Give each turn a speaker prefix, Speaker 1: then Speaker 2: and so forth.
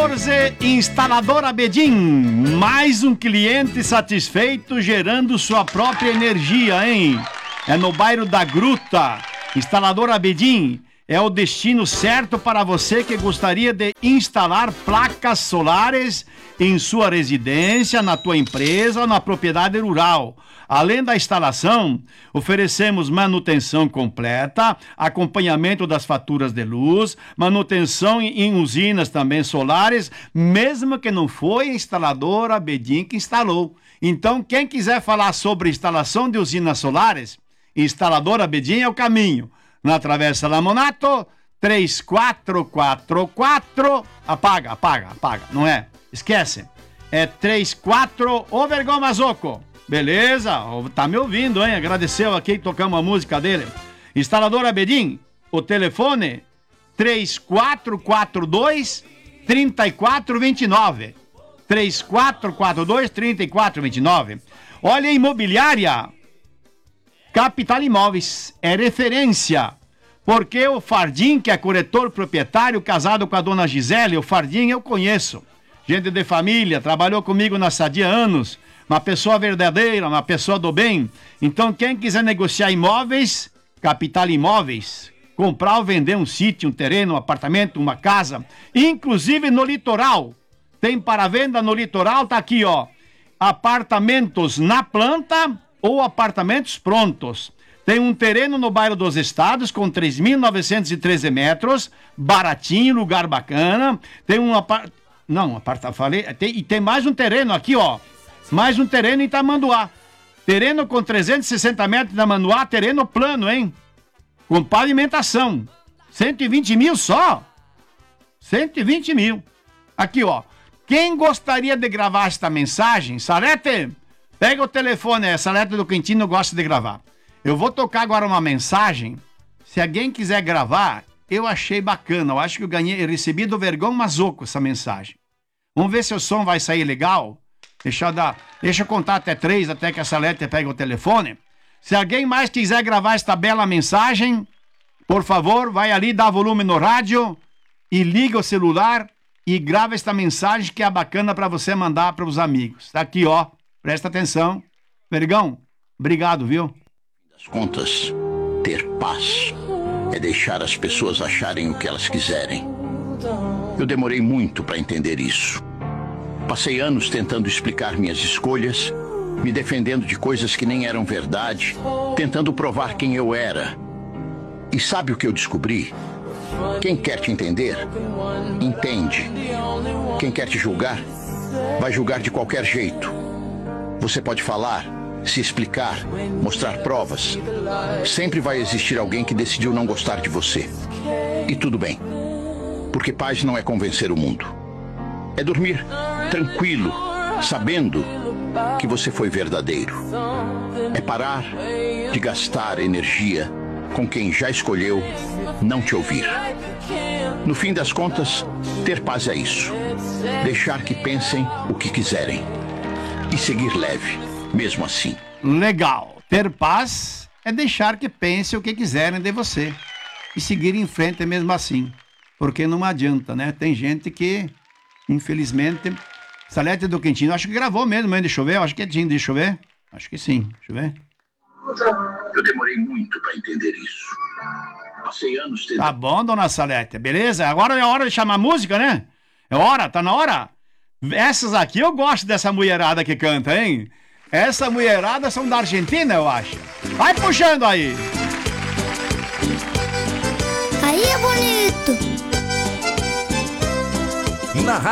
Speaker 1: 14, Instaladora Bedim. Mais um cliente satisfeito, gerando sua própria energia, hein? É no bairro da Gruta. Instaladora Bedim é o destino certo para você que gostaria de instalar placas solares em sua residência, na tua empresa ou na propriedade rural. Além da instalação, oferecemos manutenção completa, acompanhamento das faturas de luz, manutenção em usinas também solares, mesmo que não foi a instaladora Bedim que instalou. Então, quem quiser falar sobre instalação de usinas solares, instaladora Bedim é o caminho. Na Travessa Lamonato, 3444... Apaga, não é? Esquece. É 34... Ô, Vergão Mazoco. Beleza? Tá me ouvindo, hein? Agradeceu aqui, tocamos a música dele. Instaladora Bedim, o telefone 3442-3429. 3442-3429. Olha, a imobiliária Capital Imóveis é referência, porque o Fardim, que é corretor proprietário, casado com a dona Gisele, o Fardim eu conheço, gente de família, trabalhou comigo na Sadia há anos, uma pessoa verdadeira, uma pessoa do bem. Então quem quiser negociar imóveis, Capital Imóveis, comprar ou vender um sítio, um terreno, um apartamento, uma casa, inclusive no litoral, tem para venda no litoral, tá aqui ó, apartamentos na planta ou apartamentos prontos. Tem um terreno no bairro dos Estados com 3.913 metros, baratinho, lugar bacana. Tem um e tem mais um terreno aqui, ó. Mais um terreno em Tamanduá. Terreno com 360 metros de Tamanduá, terreno plano, hein? Com pavimentação. 120 mil só? 120 mil. Aqui, ó. Quem gostaria de gravar esta mensagem? Salete, pega o telefone, Salete do Quintino gosta de gravar. Eu vou tocar agora uma mensagem. Se alguém quiser gravar, eu achei bacana. Eu acho que eu recebi do Vergão Mazoco essa mensagem. Vamos ver se o som vai sair legal. Deixa eu contar até 3, até que a Salete pega o telefone. Se alguém mais quiser gravar esta bela mensagem, por favor, vai ali, dá volume no rádio e liga o celular e grava esta mensagem que é bacana para você mandar para os amigos. Tá aqui, ó. Presta atenção. Vergão, obrigado, viu?
Speaker 2: Das contas, ter paz é deixar as pessoas acharem o que elas quiserem. Eu demorei muito para entender isso. Passei anos tentando explicar minhas escolhas, me defendendo de coisas que nem eram verdade, tentando provar quem eu era. E sabe o que eu descobri? Quem quer te entender, entende. Quem quer te julgar, vai julgar de qualquer jeito. Você pode falar, se explicar, mostrar provas. Sempre vai existir alguém que decidiu não gostar de você. E tudo bem, porque paz não é convencer o mundo. É dormir tranquilo, sabendo que você foi verdadeiro. É parar de gastar energia com quem já escolheu não te ouvir. No fim das contas, ter paz é isso. Deixar que pensem o que quiserem. E seguir leve, mesmo assim.
Speaker 1: Legal. Ter paz é deixar que pensem o que quiserem de você. E seguir em frente mesmo assim. Porque não adianta, né? Tem gente que, infelizmente... Salete do Quintino, acho que gravou mesmo, hein? Deixa eu ver, acho que é Tim, deixa eu ver. Acho que sim, deixa eu ver.
Speaker 2: Eu demorei muito para entender isso. Passei anos tentando...
Speaker 1: Tá bom, dona Salete, beleza? Agora é hora de chamar música, né? É hora, tá na hora? Essas aqui eu gosto dessa mulherada que canta, hein? Essa mulherada são da Argentina, eu acho. Vai puxando aí.
Speaker 3: Aí é bonito.
Speaker 4: Na